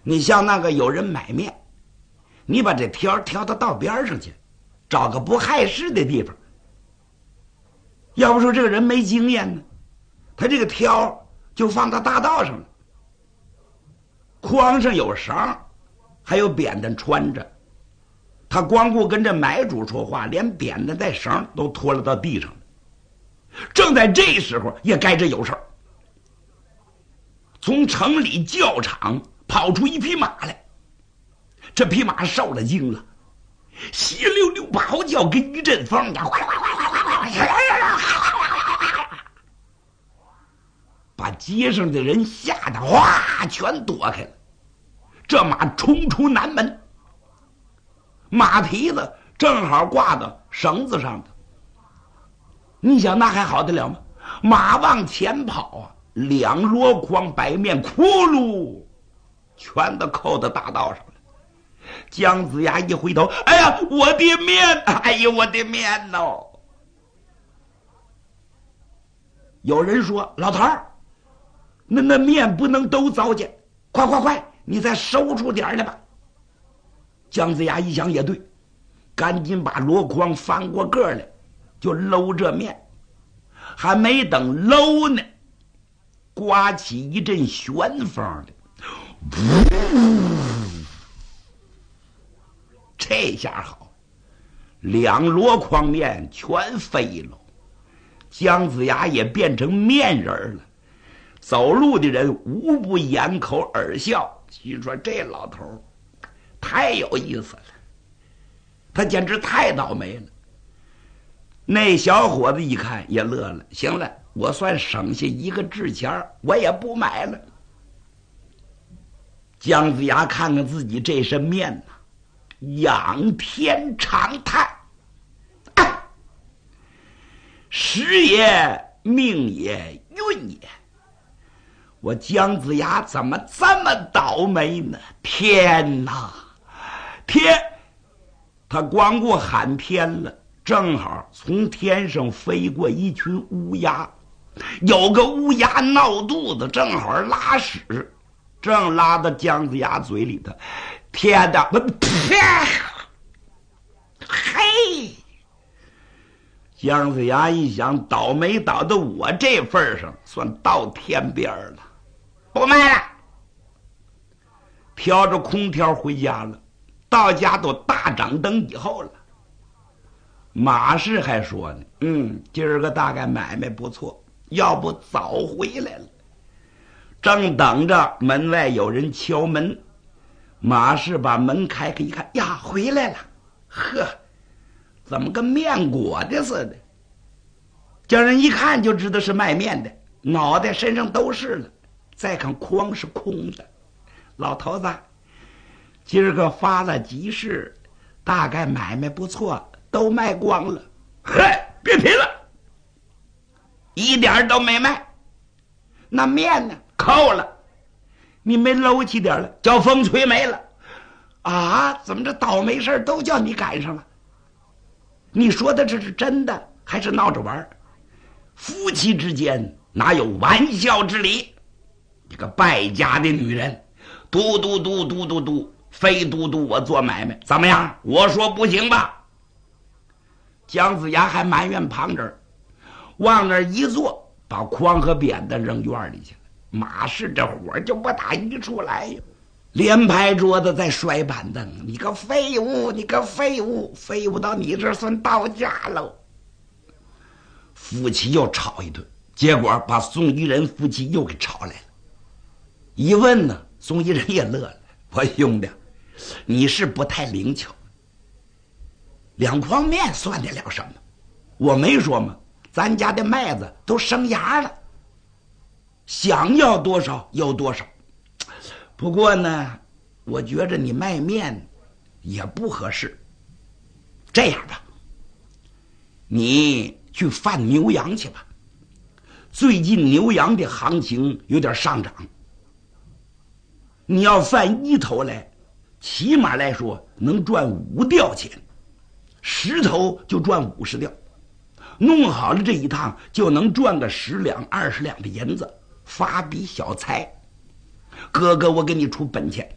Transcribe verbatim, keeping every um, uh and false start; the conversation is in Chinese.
你像那个有人买面，你把这条挑到道边上去，找个不碍事的地方。要不说这个人没经验呢，他这个挑就放到大道上了，筐上有绳，还有扁担穿着，他光顾跟这买主说话，连扁担带绳都拖了到地上了。正在这时候，也该着有事儿。从城里教场跑出一匹马来，这匹马受了惊了，稀溜溜咆叫，跟一阵风，把街上的人吓得哗全躲开了。这马冲出南门，马蹄子正好挂到绳子上的。你想那还好得了吗？马往前跑啊，两箩筐白面窟窿全都扣到大道上了。姜子牙一回头，哎呀，我的面，哎呀，我的面哦！有人说，老头儿，那那面不能都糟践，快快快，你再收出点来吧。姜子牙一想也对，赶紧把箩筐翻过个来，就搂这面。还没等搂呢，刮起一阵旋风来，这下好，两箩筐面全飞了，姜子牙也变成面人了。走路的人无不掩口而笑，心说这老头太有意思了，他简直太倒霉了。那小伙子一看也乐了，行了，我算省下一个纸钱，我也不买了。姜子牙看看自己这身面呐，仰天长叹，啊，时也命也运也，我姜子牙怎么这么倒霉呢？天哪，天！他光顾喊天了，正好从天上飞过一群乌鸦，有个乌鸦闹肚子，正好拉屎，正拉到姜子牙嘴里头。天哪！嘿！姜子牙一想，倒霉倒到我这份上，算到天边了，不卖了，挑着空挑回家了。到家都大掌灯以后了。马氏还说呢，嗯，今儿个大概买卖不错，要不早回来了。正等着门外有人敲门，马氏把门开开一看，呀，回来了，呵，怎么跟面裹的似的？叫人一看就知道是卖面的，脑袋身上都是了，再看筐是空的。老头子，今儿个发了急事，大概买卖不错，都卖光了。嘿，别提了，一点都没卖。那面呢？扣了，你没搂起点了，叫风吹没了。啊，怎么这倒霉事都叫你赶上了？你说的这是真的还是闹着玩？夫妻之间哪有玩笑之理？一个败家的女人，嘟嘟嘟嘟嘟嘟，非嘟嘟我做买卖，怎么样？我说不行吧？姜子牙还埋怨旁人，往那儿一坐，把筐和扁担扔院里去了。马氏这火就不打一处来呀，连拍桌子再摔板凳，你个废物，你个废物，废物到你这算到家喽。夫妻又吵一顿，结果把宋一人夫妻又给吵来了。一问呢，宋一人也乐了，我兄弟，你是不太灵巧，两筐面算得了什么？我没说吗？咱家的麦子都生芽了，想要多少有多少。不过呢，我觉着你卖面也不合适。这样吧，你去贩牛羊去吧，最近牛羊的行情有点上涨，你要贩一头来，起码来说能赚五吊钱，十头就赚五十吊，弄好了这一趟就能赚个十两二十两的银子，发笔小财。哥哥，我给你出本钱。